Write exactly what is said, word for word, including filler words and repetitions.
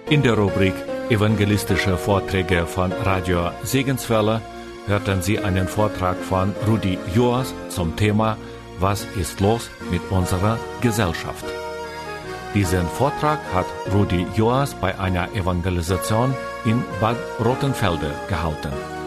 In der Rubrik Evangelistische Vorträge von Radio Segenswelle hörten Sie einen Vortrag von Rudi Joas zum Thema Was ist los mit unserer Gesellschaft? Diesen Vortrag hat Rudi Joas bei einer Evangelisation in Bad Rothenfelde gehalten.